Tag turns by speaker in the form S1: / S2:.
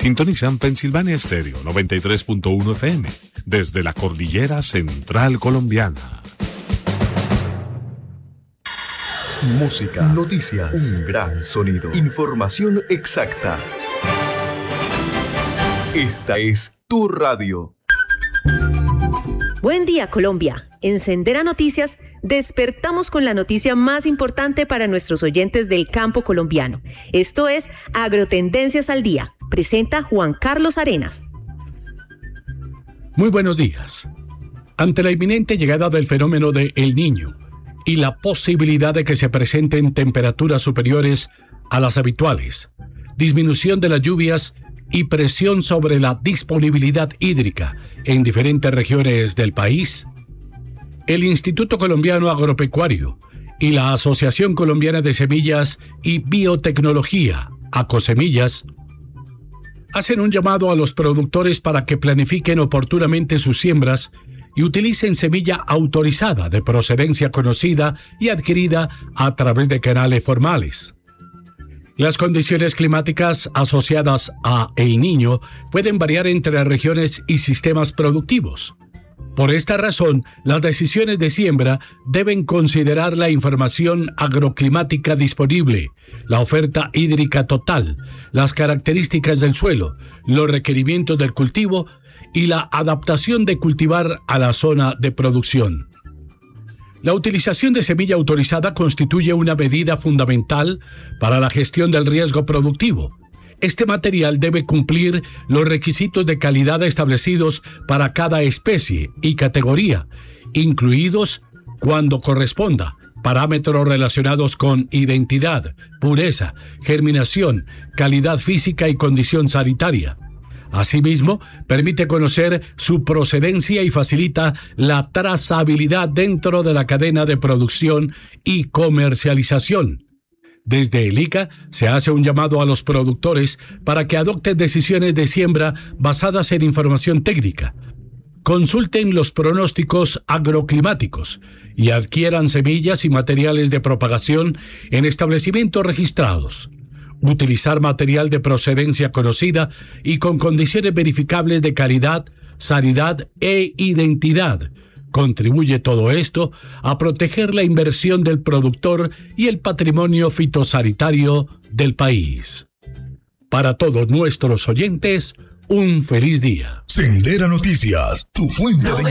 S1: Sintonizan Pensilvania Stereo 93.1 FM desde la cordillera central colombiana.
S2: Música, noticias, un gran sonido, información exacta. Esta es tu radio.
S3: Buen día, Colombia. En Sendera Noticias despertamos con la noticia más importante para nuestros oyentes del campo colombiano. Esto es Agrotendencias al Día. Presenta Juan Carlos Arenas.
S4: Muy buenos días. Ante la inminente llegada del fenómeno de El Niño y la posibilidad de que se presenten temperaturas superiores a las habituales, disminución de las lluvias y presión sobre la disponibilidad hídrica en diferentes regiones del país, el Instituto Colombiano Agropecuario y la Asociación Colombiana de Semillas y Biotecnología, Acosemillas, hacen un llamado a los productores para que planifiquen oportunamente sus siembras y utilicen semilla autorizada de procedencia conocida y adquirida a través de canales formales. Las condiciones climáticas asociadas a El Niño pueden variar entre regiones y sistemas productivos. Por esta razón, las decisiones de siembra deben considerar la información agroclimática disponible, la oferta hídrica total, las características del suelo, los requerimientos del cultivo y la adaptación de cultivar a la zona de producción. La utilización de semilla autorizada constituye una medida fundamental para la gestión del riesgo productivo. Este material debe cumplir los requisitos de calidad establecidos para cada especie y categoría, incluidos, cuando corresponda, parámetros relacionados con identidad, pureza, germinación, calidad física y condición sanitaria. Asimismo, permite conocer su procedencia y facilita la trazabilidad dentro de la cadena de producción y comercialización. Desde el ICA se hace un llamado a los productores para que adopten decisiones de siembra basadas en información técnica. Consulten los pronósticos agroclimáticos y adquieran semillas y materiales de propagación en establecimientos registrados. Utilizar material de procedencia conocida y con condiciones verificables de calidad, sanidad e identidad. Contribuye todo esto a proteger la inversión del productor y el patrimonio fitosanitario del país. Para todos nuestros oyentes, un feliz día.
S2: Sendera Noticias, tu fuente de